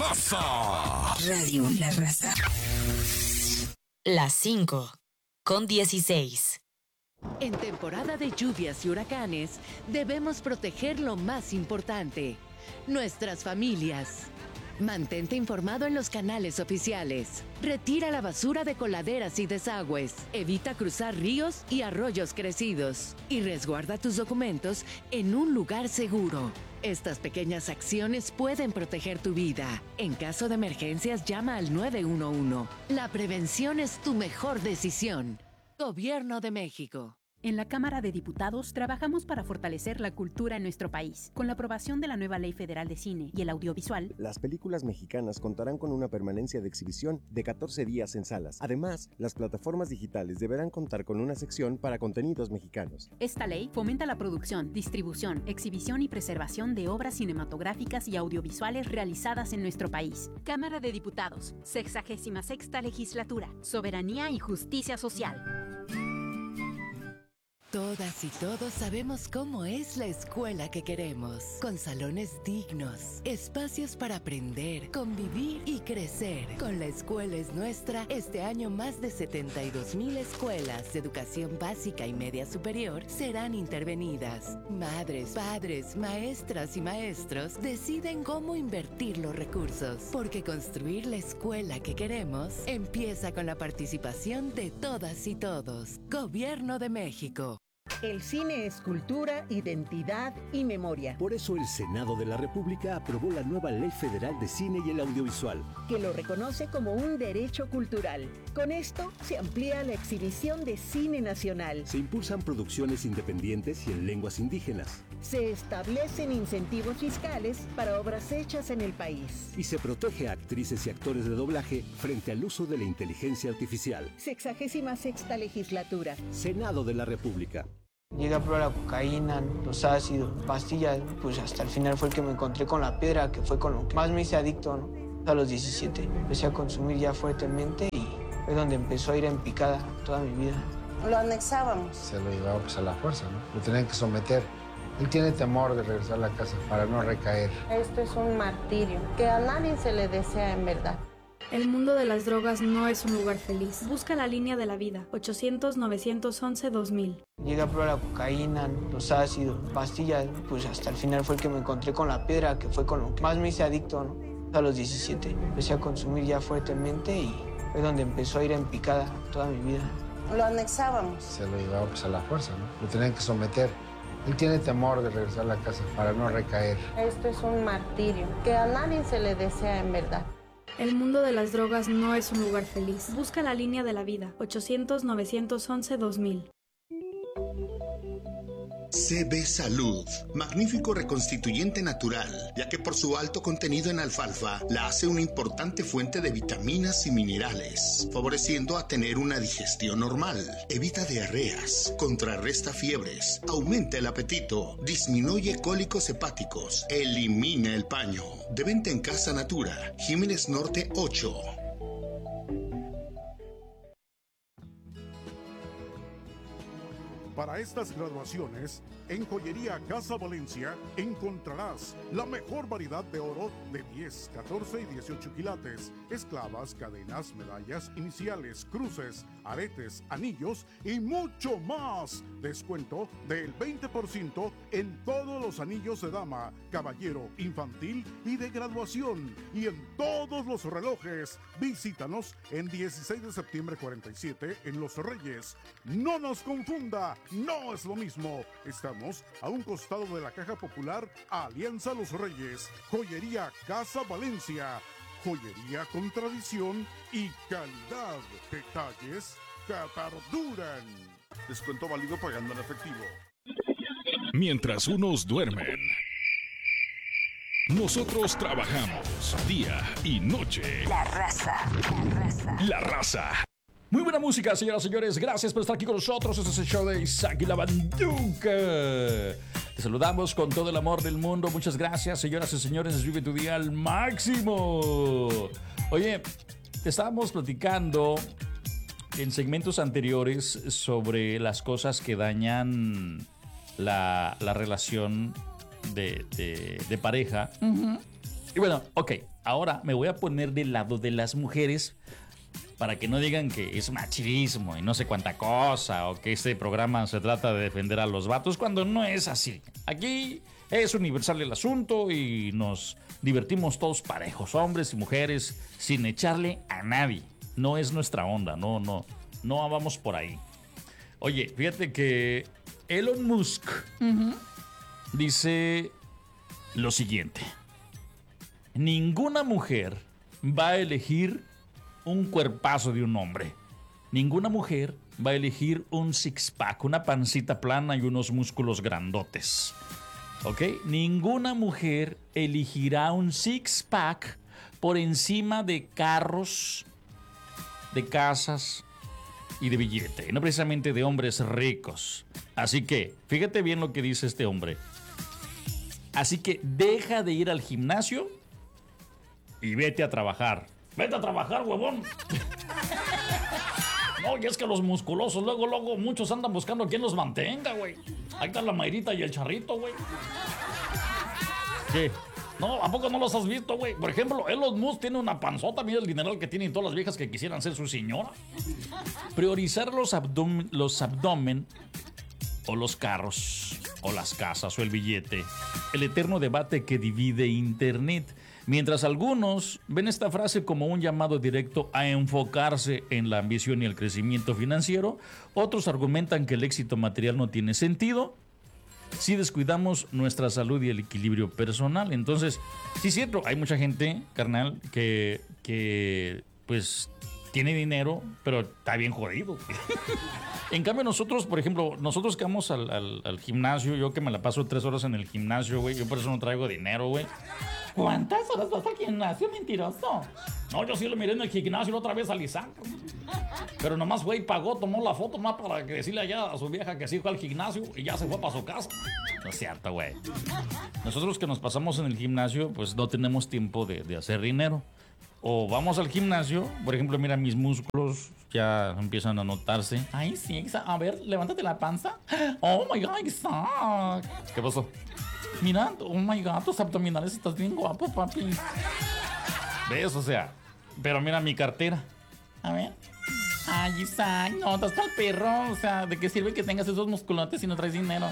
Raza. Radio La Raza. Las 5:16. En temporada de lluvias y huracanes, debemos proteger lo más importante, nuestras familias. Mantente informado en los canales oficiales. Retira la basura de coladeras y desagües. Evita cruzar ríos y arroyos crecidos. Y resguarda tus documentos en un lugar seguro. Estas pequeñas acciones pueden proteger tu vida. En caso de emergencias, llama al 911. La prevención es tu mejor decisión. Gobierno de México. En la Cámara de Diputados trabajamos para fortalecer la cultura en nuestro país. Con la aprobación de la nueva Ley Federal de Cine y el Audiovisual, las películas mexicanas contarán con una permanencia de exhibición de 14 días en salas. Además, las plataformas digitales deberán contar con una sección para contenidos mexicanos. Esta ley fomenta la producción, distribución, exhibición y preservación de obras cinematográficas y audiovisuales realizadas en nuestro país. Cámara de Diputados, 66ª Legislatura, Soberanía y Justicia Social. Todas y todos sabemos cómo es la escuela que queremos, con salones dignos, espacios para aprender, convivir y crecer. Con La Escuela es Nuestra, este año más de 72,000 escuelas de educación básica y media superior serán intervenidas. Madres, padres, maestras y maestros deciden cómo invertir los recursos, porque construir la escuela que queremos empieza con la participación de todas y todos. Gobierno de México. El cine es cultura, identidad y memoria. Por eso el Senado de la República aprobó la nueva Ley Federal de Cine y el Audiovisual, que lo reconoce como un derecho cultural. Con esto se amplía la exhibición de cine nacional. Se impulsan producciones independientes y en lenguas indígenas. Se establecen incentivos fiscales para obras hechas en el país. Y se protege a actrices y actores de doblaje frente al uso de la inteligencia artificial. 66ª Legislatura. Senado de la República. Llegué a probar la cocaína, los ácidos, pastillas, pues hasta el final fue el que me encontré con la piedra, que fue con lo que más me hice adicto, ¿no? A los 17 empecé a consumir ya fuertemente y fue donde empezó a ir en picada toda mi vida. Lo anexábamos. Se lo llevaba pues a la fuerza, ¿no? Lo tenían que someter. Él tiene temor de regresar a la casa para no recaer. Esto es un martirio que a nadie se le desea en verdad. El mundo de las drogas no es un lugar feliz. Busca la línea de la vida. 800-911-2000. Llegué a probar la cocaína, los ácidos, pastillas, pues hasta el final fue el que me encontré con la piedra, que fue con lo que más me hice adicto, ¿no? A los 17 empecé a consumir ya fuertemente y fue donde empezó a ir en picada toda mi vida. Lo anexábamos. Se lo llevaba pues a la fuerza, ¿no? Lo tenían que someter. Él tiene temor de regresar a la casa para no recaer. Esto es un martirio que a nadie se le desea en verdad. El mundo de las drogas no es un lugar feliz. Busca la línea de la vida. 800-911-2000. CB Salud, magnífico reconstituyente natural, ya que por su alto contenido en alfalfa la hace una importante fuente de vitaminas y minerales, favoreciendo a tener una digestión normal, evita diarreas, contrarresta fiebres, aumenta el apetito, disminuye cólicos hepáticos, elimina el paño. De venta en Casa Natura, Jiménez Norte 8. Para estas graduaciones, en Joyería Casa Valencia encontrarás la mejor variedad de oro de 10, 14 y 18 quilates, esclavas, cadenas, medallas, iniciales, cruces, aretes, anillos y mucho más. Descuento del 20% en todos los anillos de dama, caballero, infantil y de graduación, y en todos los relojes. Visítanos en 16 de septiembre 47 en Los Reyes. No nos confunda, no es lo mismo. Estamos a un costado de la Caja Popular Alianza Los Reyes. Joyería Casa Valencia. Joyería con tradición y calidad. Detalles que perduran. Descuento válido pagando en efectivo. Mientras unos duermen, nosotros trabajamos día y noche. La Raza. La Raza. Muy buena música, señoras y señores. Gracias por estar aquí con nosotros. Este es el show de Isaac y la Banduca. Te saludamos con todo el amor del mundo. Muchas gracias, señoras y señores. Vive tu día al máximo. Oye, estábamos platicando en segmentos anteriores sobre las cosas que dañan la relación de pareja. Y bueno, ok, ahora me voy a poner del lado de las mujeres para que no digan que es machismo y no sé cuánta cosa, o que este programa se trata de defender a los vatos, cuando no es así. Aquí es universal el asunto y nos divertimos todos parejos, hombres y mujeres, sin echarle a nadie. No es nuestra onda, no vamos por ahí. Oye, fíjate que Elon Musk dice lo siguiente: ninguna mujer va a elegir un cuerpazo de un hombre. Ninguna mujer va a elegir un six-pack, una pancita plana y unos músculos grandotes. ¿Ok? Ninguna mujer elegirá un six-pack por encima de carros, de casas y de billete. Y no precisamente de hombres ricos. Así que, fíjate bien lo que dice este hombre. Así que deja de ir al gimnasio y vete a trabajar. Vete a trabajar, huevón. No, y es que los musculosos, luego, muchos andan buscando quien los mantenga, güey. Ahí está la Mayrita y el Charrito, güey. ¿Qué? No, ¿a poco no los has visto, güey? Por ejemplo, Elon Musk tiene una panzota, mira el dineral que tienen todas las viejas que quisieran ser su señora. Priorizar los abdomen o los carros, o las casas, o el billete. El eterno debate que divide Internet. Mientras algunos ven esta frase como un llamado directo a enfocarse en la ambición y el crecimiento financiero, otros argumentan que el éxito material no tiene sentido si descuidamos nuestra salud y el equilibrio personal. Entonces, sí es cierto, hay mucha gente, carnal, que pues tiene dinero, pero está bien jodido. En cambio nosotros, por ejemplo, nosotros que vamos al gimnasio, yo que me la paso 3 horas en el gimnasio, güey, yo por eso no traigo dinero, güey. ¿Cuántas horas vas al gimnasio, mentiroso? No, yo sí lo miré en el gimnasio la otra vez al Isaac. Pero nomás fue y pagó, tomó la foto más para decirle allá a su vieja que sí fue al gimnasio y ya se fue para su casa. No es cierto, güey. Nosotros que nos pasamos en el gimnasio, pues no tenemos tiempo de hacer dinero. O vamos al gimnasio, por ejemplo, mira, mis músculos ya empiezan a notarse. Ay, sí, Isaac. A ver, levántate la panza. Oh my God, Isaac. ¿Qué pasó? Mira, oh my God, tus abdominales, estás bien guapo, papi. ¿Ves? O sea, pero mira mi cartera. A ver. Ay, Isaac, no, estás tal perro. O sea, ¿de qué sirve que tengas esos musculotes si no traes dinero?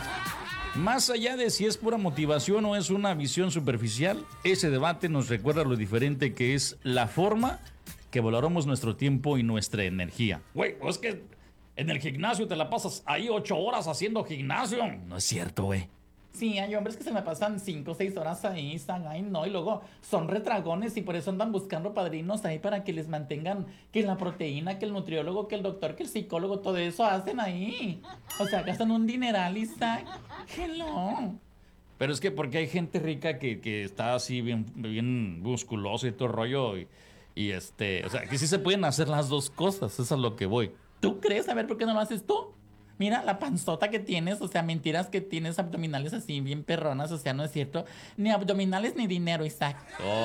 Más allá de si es pura motivación o es una visión superficial, ese debate nos recuerda lo diferente que es la forma que valoramos nuestro tiempo y nuestra energía. Güey, es que en el gimnasio te la pasas ahí 8 horas haciendo gimnasio. No es cierto, güey. Sí, hay hombres que se me pasan 5 o 6 horas ahí, están ahí, no, y luego son retragones y por eso andan buscando padrinos ahí para que les mantengan, que la proteína, que el nutriólogo, que el doctor, que el psicólogo, todo eso hacen ahí. O sea, gastan un dineral, Isaac. Hello. Pero es que porque hay gente rica que está así bien musculosa y todo el rollo o sea, que sí se pueden hacer las dos cosas, eso es a lo que voy. ¿Tú crees? A ver, ¿por qué no lo haces tú? Mira la panzota que tienes, o sea, mentiras que tienes abdominales así bien perronas, o sea, no es cierto. Ni abdominales ni dinero, Isaac.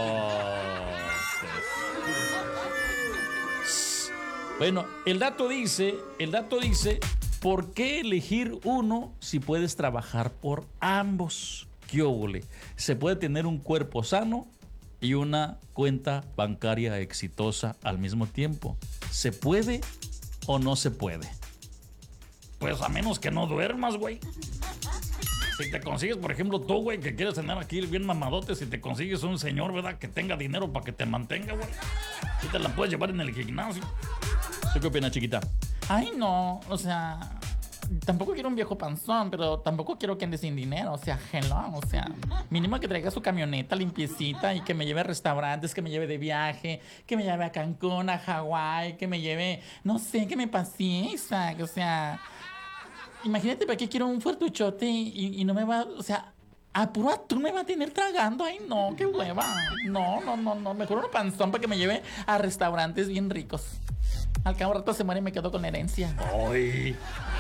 Bueno, el dato dice, ¿por qué elegir uno si puedes trabajar por ambos? ¿Qué óvole? Se puede tener un cuerpo sano y una cuenta bancaria exitosa al mismo tiempo. ¿Se puede o no se puede? Pues a menos que no duermas, güey. Si te consigues, por ejemplo, tú, güey, que quieres tener aquí bien mamadote, si te consigues un señor, ¿verdad? Que tenga dinero para que te mantenga, güey. Y te la puedes llevar en el gimnasio. ¿Tú qué opinas, chiquita? Ay, no, o sea, tampoco quiero un viejo panzón, pero tampoco quiero que ande sin dinero. O sea, hello, o sea, mínimo que traiga su camioneta limpiecita y que me lleve a restaurantes, que me lleve de viaje, que me lleve a Cancún, a Hawái, que me lleve, no sé, que me pasee, Isaac, o sea... Imagínate, ¿para qué quiero un fuertuchote y no me va, o sea, a puro atún me va a tener tragando? Ay, no, qué hueva. No, mejor un panzón para que me lleve a restaurantes bien ricos. Al cabo rato se muere y me quedo con la herencia. ¡Ay!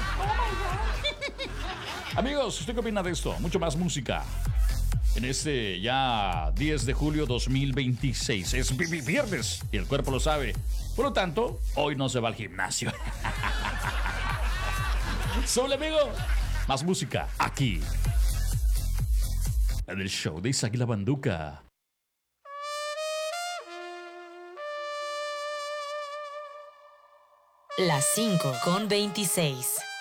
Amigos, ¿usted qué opina de esto? Mucho más música. En este ya 10 de julio 2026. Es viernes y el cuerpo lo sabe. Por lo tanto, hoy no se va al gimnasio. Sobre, amigo. Más música aquí en el show de Isaac y la Banduca. Las 5:26.